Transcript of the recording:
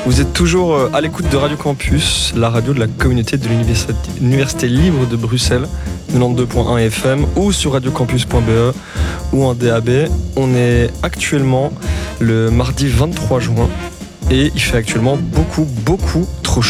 Vous êtes toujours à l'écoute de Radio Campus, la radio de la communauté de l'Université libre de Bruxelles, 92.1 FM ou sur radiocampus.be ou en DAB. On est actuellement le mardi 23 juin et il fait actuellement beaucoup trop chaud.